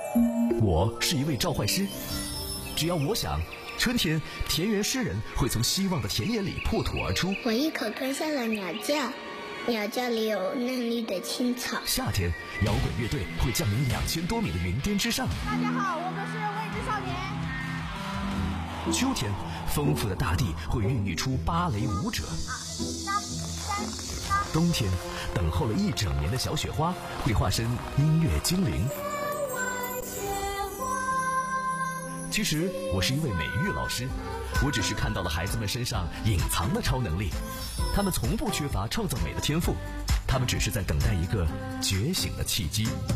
我是一位召唤师，只要我想，春天田园诗人会从希望的田野里破土而出。 我一口吞下了鸟叫，鸟叫里有嫩绿的青草。 夏天摇滚乐队会降临2000多米的云巅之上。 大家好，我们是未知少年。 秋天丰富的大地会孕育出芭蕾舞者。冬天等候了一整年的小雪花会化身音乐精灵。其实我是一位美育老师，我只是看到了孩子们身上隐藏的超能力，他们从不缺乏创造美的天赋，他们只是在等待一个觉醒的契机。